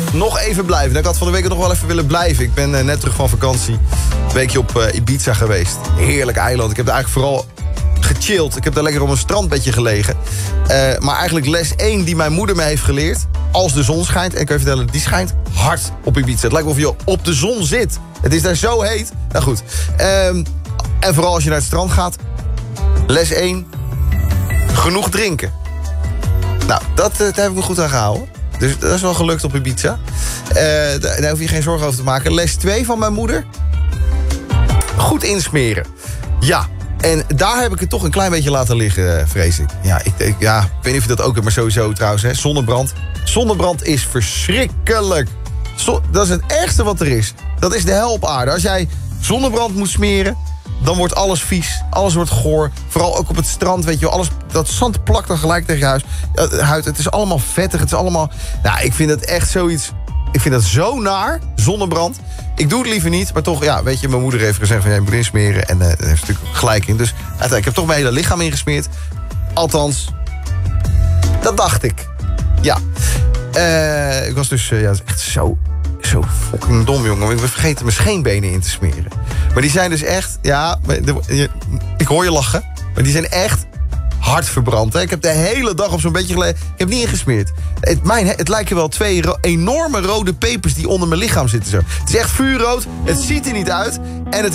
nog even blijven. Ik had van de week nog wel even willen blijven. Ik ben net terug van vakantie. Een weekje op Ibiza geweest. Heerlijk eiland. Ik heb daar eigenlijk vooral gechilled. Ik heb daar lekker op een strandbedje gelegen. Maar eigenlijk les 1 die mijn moeder me heeft geleerd. Als de zon schijnt, en ik kan je vertellen, die schijnt hard op Ibiza. Het lijkt wel of je op de zon zit. Het is daar zo heet. Nou goed. En vooral als je naar het strand gaat. Les 1. Genoeg drinken. Nou, daar heb ik me goed aan gehouden. Dus dat is wel gelukt op Ibiza. Daar hoef je geen zorgen over te maken. Les 2 van mijn moeder. Goed insmeren. Ja, en daar heb ik het toch een klein beetje laten liggen, vrees ik. Ja, ik weet niet of je dat ook hebt, maar sowieso trouwens. Hè. Zonnebrand. Zonnebrand is verschrikkelijk. Dat is het ergste wat er is. Dat is de hel op aarde. Als jij zonnebrand moet smeren, dan wordt alles vies. Alles wordt goor. Vooral ook op het strand, weet je wel. Dat zand plakt dan gelijk tegen je huid. Het is allemaal vettig. Het is allemaal... Nou, ik vind het echt zoiets... Ik vind dat zo naar, zonnebrand. Ik doe het liever niet, maar toch, ja, weet je... Mijn moeder heeft gezegd van, jij moet insmeren. En daar heeft natuurlijk gelijk in. Dus uiteindelijk, ik heb toch mijn hele lichaam ingesmeerd. Althans, dat dacht ik. Ja. Ik was dus, het is echt zo fucking dom, jongen. We vergeten mijn scheenbenen in te smeren. Maar die zijn dus echt, ja... Ik hoor je lachen, maar die zijn echt hard verbrand. Hè? Ik heb de hele dag op zo'n beetje gelegen... Ik heb niet ingesmeerd. Het lijken wel 2 enorme rode pepers die onder mijn lichaam zitten. Zo. Het is echt vuurrood, het ziet er niet uit... en het